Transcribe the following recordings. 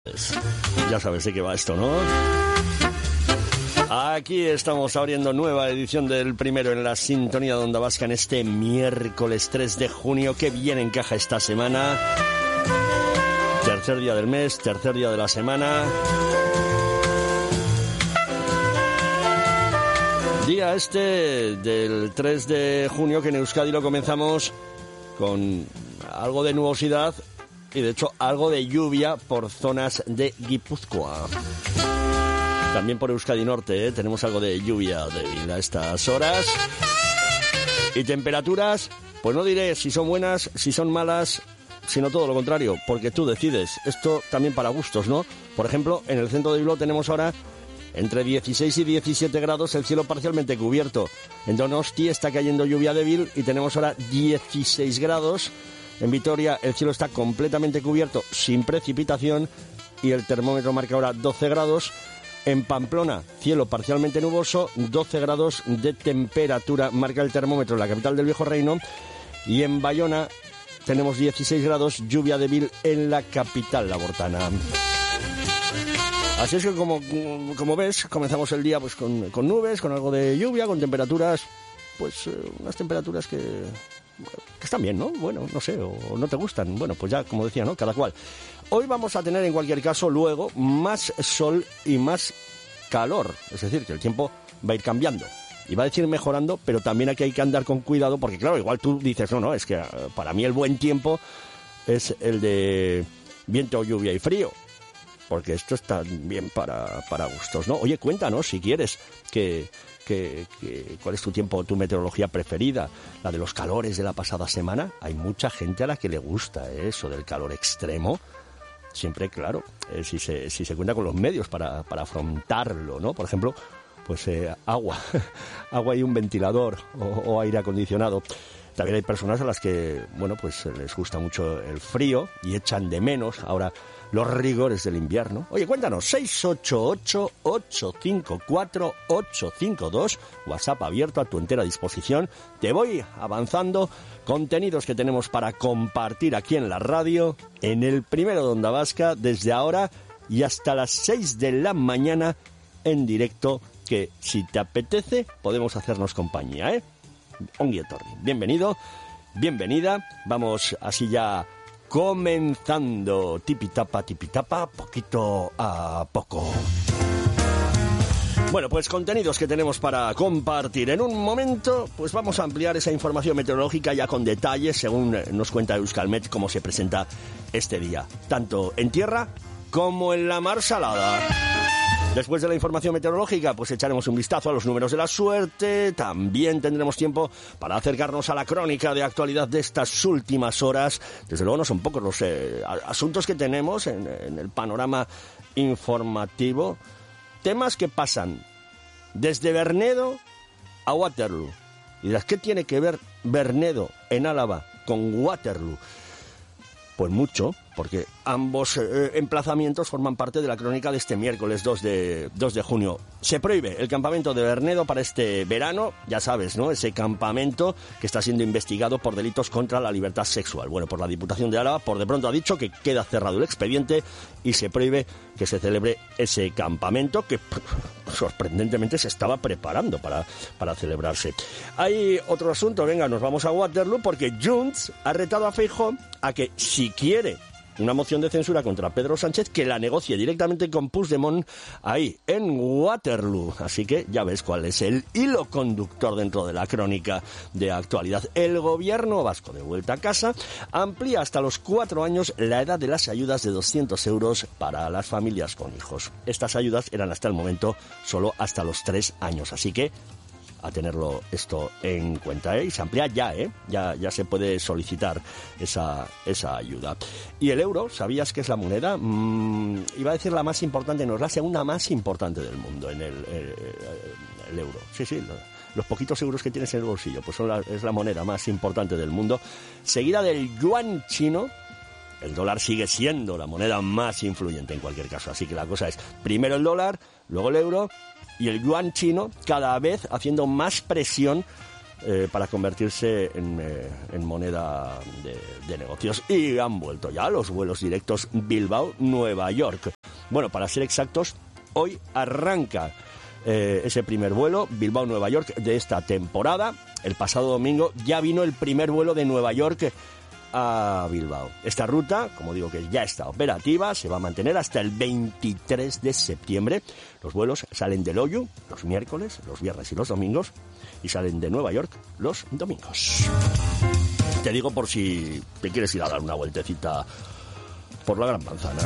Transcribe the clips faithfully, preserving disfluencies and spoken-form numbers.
Ya sabes de qué va esto, ¿no? Aquí estamos abriendo nueva edición del Primero en la sintonía de Onda Vasca en este miércoles tres de junio. Qué bien encaja esta semana. Tercer día del mes, tercer día de la semana. Día este del tres de junio que en Euskadi lo comenzamos con algo de nubosidad y de hecho algo de lluvia por zonas de Guipúzcoa. También por Euskadi Norte, ¿eh? Tenemos algo de lluvia débil a estas horas. Y temperaturas, pues no diré si son buenas, si son malas, sino todo lo contrario, porque tú decides. Esto también para gustos, ¿no? Por ejemplo, en el centro de Bilbao tenemos ahora entre dieciséis y diecisiete grados, el cielo parcialmente cubierto. En Donosti está cayendo lluvia débil y tenemos ahora dieciséis grados. En Vitoria el cielo está completamente cubierto, sin precipitación, y el termómetro marca ahora doce grados. En Pamplona, cielo parcialmente nuboso, doce grados de temperatura marca el termómetro en la capital del Viejo Reino. Y en Bayona tenemos dieciséis grados, lluvia débil en la capital labortana. Así es que como, como ves, comenzamos el día pues con, con nubes, con algo de lluvia, con temperaturas, pues eh, unas temperaturas que, que están bien, ¿no? Bueno, no sé, o, o no te gustan. Bueno, pues ya, como decía, ¿no? Cada cual. Hoy vamos a tener en cualquier caso luego más sol y más calor. Es decir, que el tiempo va a ir cambiando. Y va a decir mejorando, pero también aquí hay que andar con cuidado porque, claro, igual tú dices, no, no, es que para mí el buen tiempo es el de viento, lluvia y frío. Porque esto está bien para, para gustos, ¿no? Oye, cuéntanos si quieres que, que, que cuál es tu tiempo, tu meteorología preferida, la de los calores de la pasada semana. Hay mucha gente a la que le gusta, ¿eh? Eso del calor extremo. Siempre, claro, eh, si se si se cuenta con los medios para, para afrontarlo, ¿no? Por ejemplo, pues eh, agua, agua y un ventilador o, o aire acondicionado. También hay personas a las que, bueno, pues les gusta mucho el frío y echan de menos ahora los rigores del invierno. Oye, cuéntanos, seis ocho ocho, ocho cinco cuatro, ocho cinco dos, WhatsApp abierto a tu entera disposición. Te voy avanzando contenidos que tenemos para compartir aquí en la radio, en el Primero de Onda Vasca, desde ahora y hasta las seis de la mañana en directo, que si te apetece podemos hacernos compañía, ¿eh? Ongi etorri, bienvenido, bienvenida, vamos así ya comenzando, tipitapa, tipitapa, poquito a poco. Bueno, pues contenidos que tenemos para compartir. En un momento, pues vamos a ampliar esa información meteorológica ya con detalles, según nos cuenta Euskalmet, cómo se presenta este día, tanto en tierra como en la mar salada. Después de la información meteorológica, pues echaremos un vistazo a los números de la suerte. También tendremos tiempo para acercarnos a la crónica de actualidad de estas últimas horas. Desde luego no son pocos los eh, asuntos que tenemos en, en el panorama informativo. Temas que pasan desde Bernedo a Waterloo. ¿Y las qué tiene que ver Bernedo en Álava con Waterloo? Pues mucho, porque ambos eh, emplazamientos forman parte de la crónica de este miércoles dos de junio. Se prohíbe el campamento de Bernedo para este verano, ya sabes, ¿no? Ese campamento que está siendo investigado por delitos contra la libertad sexual. Bueno, por la Diputación de Álava, por de pronto ha dicho que queda cerrado el expediente y se prohíbe que se celebre ese campamento que sorprendentemente se estaba preparando para, para celebrarse. Hay otro asunto, venga, nos vamos a Waterloo, porque Junts ha retado a Feijóo a que si quiere una moción de censura contra Pedro Sánchez, que la negocie directamente con Puigdemont ahí, en Waterloo. Así que ya ves cuál es el hilo conductor dentro de la crónica de actualidad. El gobierno vasco, de vuelta a casa, amplía hasta los cuatro años la edad de las ayudas de doscientos euros para las familias con hijos. Estas ayudas eran hasta el momento solo hasta los tres años, así que a tenerlo esto en cuenta, ¿eh? Y se amplía ya, ¿eh? Ya, ya se puede solicitar esa, esa ayuda. Y el euro, ¿sabías que es la moneda? Mm, iba a decir la más importante, no, es la segunda más importante del mundo en el, el, el euro. Sí, sí, lo, los poquitos euros que tienes en el bolsillo, pues son la, es la moneda más importante del mundo, seguida del yuan chino. El dólar sigue siendo la moneda más influyente en cualquier caso, así que la cosa es primero el dólar, luego el euro y el yuan chino, cada vez haciendo más presión eh, para convertirse en, eh, en moneda de, de negocios. Y han vuelto ya los vuelos directos Bilbao-Nueva York. Bueno, para ser exactos, hoy arranca eh, ese primer vuelo Bilbao-Nueva York de esta temporada. El pasado domingo ya vino el primer vuelo de Nueva York a Bilbao. Esta ruta, como digo, que ya está operativa, se va a mantener hasta el veintitrés de septiembre. Los vuelos salen de Loiu los miércoles, los viernes y los domingos, y salen de Nueva York los domingos. Te digo por si te quieres ir a dar una vueltecita por la Gran Manzana.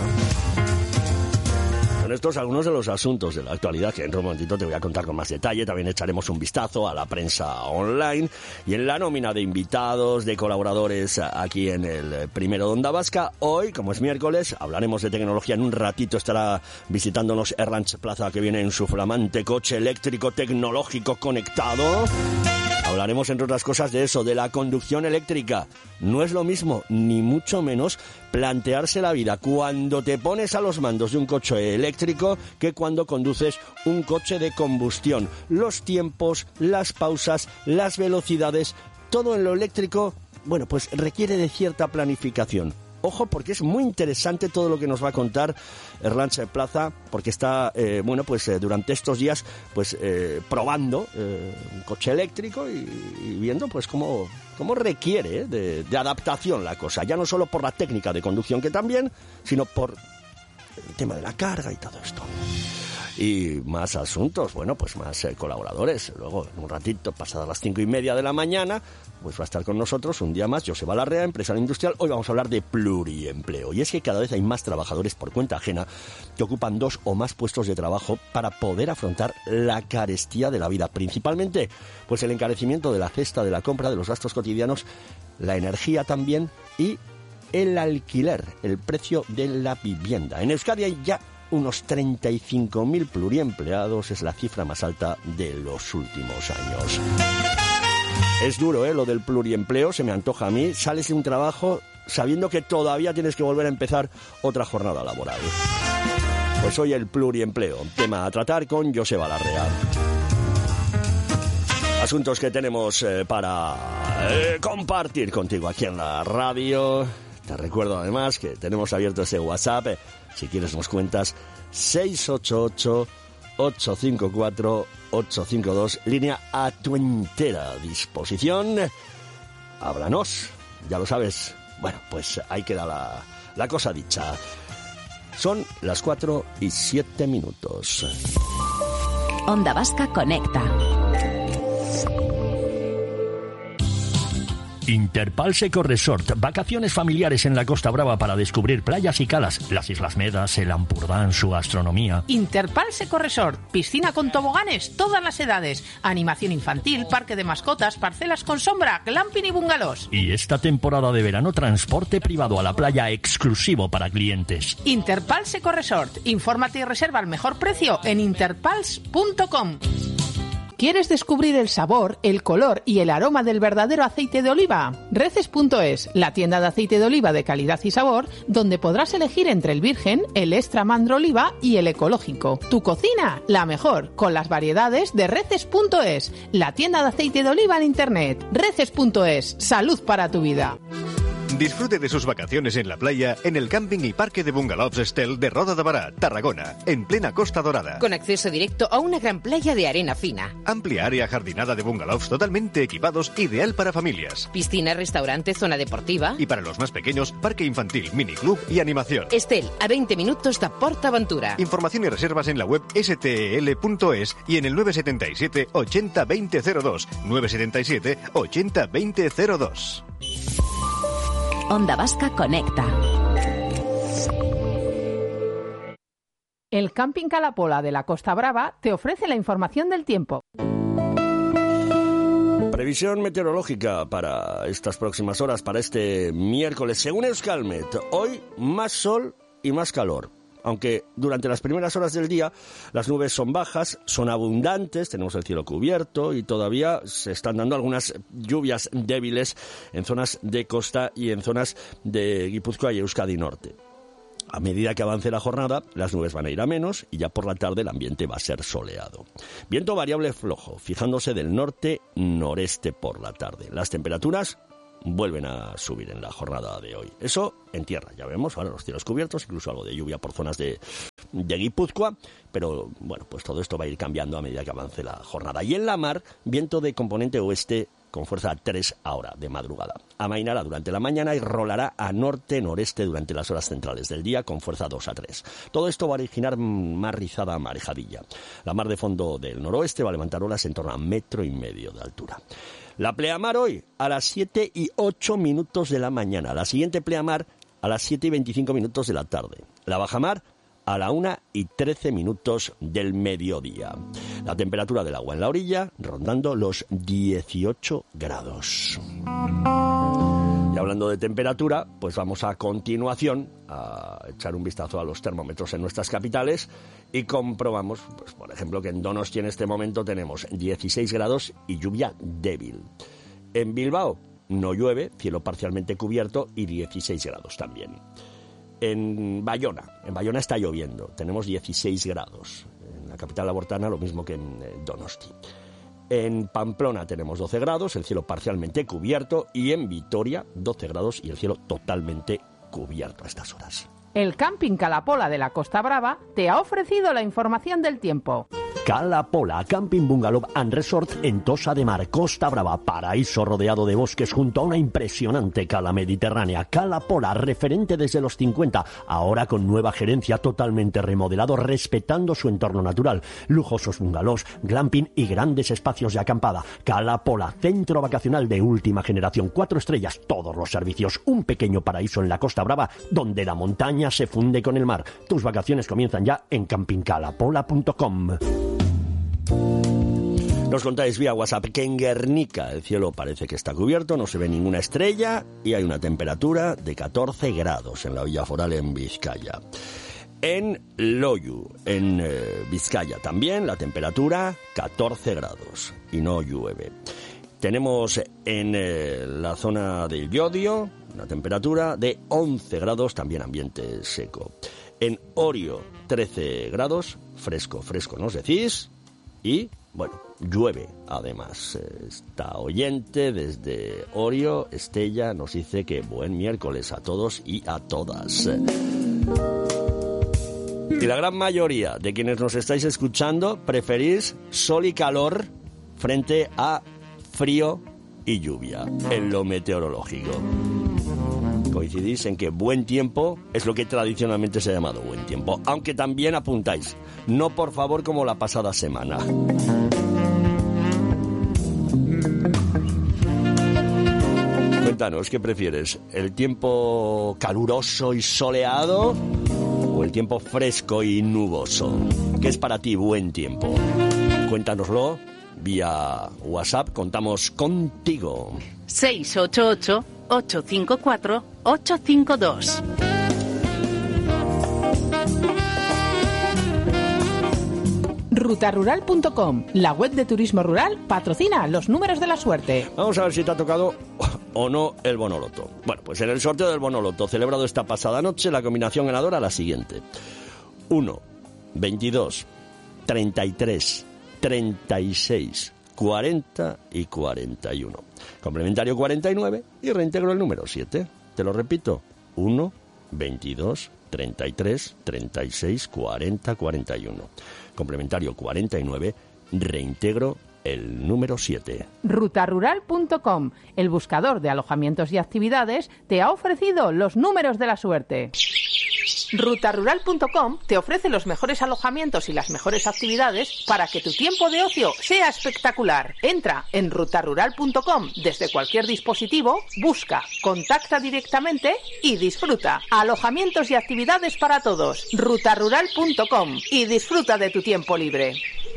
Son estos algunos de los asuntos de la actualidad que en un momentito te voy a contar con más detalle. También echaremos un vistazo a la prensa online y en la nómina de invitados, de colaboradores aquí en el Primero de Onda Vasca. Hoy, como es miércoles, hablaremos de tecnología. En un ratito estará visitándonos Erlanz Plaza, que viene en su flamante coche eléctrico tecnológico conectado. Hablaremos, entre otras cosas, de eso, de la conducción eléctrica. No es lo mismo, ni mucho menos, plantearse la vida cuando te pones a los mandos de un coche eléctrico que cuando conduces un coche de combustión. Los tiempos, las pausas, las velocidades, todo en lo eléctrico, bueno, pues requiere de cierta planificación. Ojo, porque es muy interesante todo lo que nos va a contar Erlanz Plaza, porque está, eh, bueno, pues eh, durante estos días, pues eh, probando eh, un coche eléctrico y, y viendo, pues cómo, cómo requiere eh, de, de adaptación la cosa. Ya no solo por la técnica de conducción, que también, sino por el tema de la carga y todo esto. Y más asuntos, bueno, pues más eh, colaboradores. Luego, en un ratito, pasadas las cinco y media de la mañana, pues va a estar con nosotros un día más Joseba Larrea, empresario industrial. Hoy vamos a hablar de pluriempleo. Y es que cada vez hay más trabajadores por cuenta ajena que ocupan dos o más puestos de trabajo para poder afrontar la carestía de la vida. Principalmente, pues el encarecimiento de la cesta de la compra, de los gastos cotidianos, la energía también y el alquiler, el precio de la vivienda. En Euskadi hay ya unos treinta y cinco mil pluriempleados, es la cifra más alta de los últimos años. Es duro, ¿eh? Lo del pluriempleo, se me antoja a mí. Sales de un trabajo sabiendo que todavía tienes que volver a empezar otra jornada laboral. Pues hoy el pluriempleo, tema a tratar con Joseba Larrea. Asuntos que tenemos eh, para eh, compartir contigo aquí en la radio. Te recuerdo además que tenemos abierto ese WhatsApp. Eh, Si quieres nos cuentas seis ocho ocho, ocho cinco cuatro, ocho cinco dos, línea a tu entera disposición. Háblanos, ya lo sabes. Bueno, pues ahí queda la, la cosa dicha. Son las cuatro y siete minutos. Onda Vasca Conecta. Interpals Eco Resort, vacaciones familiares en la Costa Brava para descubrir playas y calas, las Islas Medas, el Ampurdán, su gastronomía. Interpals Eco Resort, piscina con toboganes, todas las edades, animación infantil, parque de mascotas, parcelas con sombra, glamping y bungalows. Y esta temporada de verano, transporte privado a la playa exclusivo para clientes. Interpals Eco Resort, infórmate y reserva al mejor precio en interpals punto com. ¿Quieres descubrir el sabor, el color y el aroma del verdadero aceite de oliva? Reces punto es, la tienda de aceite de oliva de calidad y sabor, donde podrás elegir entre el virgen, el extra mandro oliva y el ecológico. Tu cocina, la mejor, con las variedades de Reces punto es, la tienda de aceite de oliva en internet. Reces punto es, salud para tu vida. Disfrute de sus vacaciones en la playa en el camping y parque de bungalows Estel de Roda de Bará, Tarragona, en plena Costa Dorada. Con acceso directo a una gran playa de arena fina. Amplia área jardinada de bungalows totalmente equipados, ideal para familias. Piscina, restaurante, zona deportiva. Y para los más pequeños, parque infantil, miniclub y animación. Estel, a veinte minutos de PortAventura. Información y reservas en la web ese te ele punto es y en el nueve setenta y siete, ochenta, veinte cero dos. nueve setenta y siete, ochenta, veinte cero dos. Onda Vasca Conecta. El Camping Calapola de la Costa Brava te ofrece la información del tiempo. Previsión meteorológica para estas próximas horas, para este miércoles. Según Euskalmet, hoy más sol y más calor. Aunque durante las primeras horas del día las nubes son bajas, son abundantes, tenemos el cielo cubierto y todavía se están dando algunas lluvias débiles en zonas de costa y en zonas de Guipúzcoa y Euskadi Norte. A medida que avance la jornada, las nubes van a ir a menos y ya por la tarde el ambiente va a ser soleado. Viento variable flojo, fijándose del norte-noreste por la tarde. Las temperaturas vuelven a subir en la jornada de hoy. Eso en tierra, ya vemos, ahora los cielos cubiertos, incluso algo de lluvia por zonas de, de Guipúzcoa, pero bueno, pues todo esto va a ir cambiando a medida que avance la jornada. Y en la mar, viento de componente oeste con fuerza tres ahora, de madrugada. Amainará durante la mañana y rolará a norte-noreste durante las horas centrales del día con fuerza dos a tres. Todo esto va a originar mar rizada marejadilla. La mar de fondo del noroeste va a levantar olas en torno a metro y medio de altura. La pleamar hoy a las siete y ocho minutos de la mañana. La siguiente pleamar a las siete y veinticinco minutos de la tarde. La bajamar a la una y trece minutos del mediodía. La temperatura del agua en la orilla rondando los dieciocho grados. Y hablando de temperatura, pues vamos a continuación a echar un vistazo a los termómetros en nuestras capitales y comprobamos, pues por ejemplo, que en Donosti en este momento tenemos dieciséis grados y lluvia débil. En Bilbao no llueve, cielo parcialmente cubierto y dieciséis grados también. En Bayona, en Bayona está lloviendo, tenemos dieciséis grados. En la capital abortana lo mismo que en Donosti. En Pamplona tenemos doce grados, el cielo parcialmente cubierto, y en Vitoria doce grados y el cielo totalmente cubierto a estas horas. El Camping Cala-Pola de la Costa Brava te ha ofrecido la información del tiempo. Cala-Pola, Camping Bungalow and Resort en Tossa de Mar, Costa Brava, paraíso rodeado de bosques junto a una impresionante cala mediterránea. Cala-Pola, referente desde los cincuenta, ahora con nueva gerencia, totalmente remodelado, respetando su entorno natural. Lujosos bungalows, glamping y grandes espacios de acampada. Cala-Pola, centro vacacional de última generación, cuatro estrellas, todos los servicios, un pequeño paraíso en la Costa Brava, donde la montaña se funde con el mar. Tus vacaciones comienzan ya en camping cala pola punto com. Nos contáis vía WhatsApp que en Guernica el cielo parece que está cubierto, no se ve ninguna estrella y hay una temperatura de catorce grados en la Villa Foral en Vizcaya. En Loiu, en eh, Vizcaya también, la temperatura catorce grados y no llueve. Tenemos en eh, la zona del Llodio una temperatura de once grados, también ambiente seco. En Orio, trece grados, fresco, fresco nos decís, y bueno, llueve además. Esta oyente desde Orio, Estella, nos dice que buen miércoles a todos y a todas. Y la gran mayoría de quienes nos estáis escuchando preferís sol y calor frente a frío y lluvia en lo meteorológico. Coincidís en que buen tiempo es lo que tradicionalmente se ha llamado buen tiempo, aunque también apuntáis, no por favor como la pasada semana. Cuéntanos, ¿qué prefieres? ¿El tiempo caluroso y soleado o el tiempo fresco y nuboso? ¿Qué es para ti buen tiempo? Cuéntanoslo vía WhatsApp, contamos contigo. seis ocho ocho, ocho cinco cuatro, ocho cinco dos. ruta rural punto com, la web de turismo rural, patrocina los números de la suerte. Vamos a ver si te ha tocado o no el Bonoloto. Bueno, pues en el sorteo del Bonoloto celebrado esta pasada noche, la combinación ganadora la siguiente: uno, veintidós, treinta y tres, treinta y seis, cuarenta y cuarenta y uno. Complementario cuarenta y nueve y reintegro el número siete. Te lo repito: uno, veintidós, treinta y tres, treinta y seis, cuarenta, cuarenta y uno. Complementario cuarenta y nueve, reintegro el número siete. ruta rural punto com, el buscador de alojamientos y actividades, te ha ofrecido los números de la suerte. ruta rural punto com te ofrece los mejores alojamientos y las mejores actividades para que tu tiempo de ocio sea espectacular. Entra en ruta rural punto com desde cualquier dispositivo, busca, contacta directamente y disfruta. Alojamientos y actividades para todos. ruta rural punto com y disfruta de tu tiempo libre.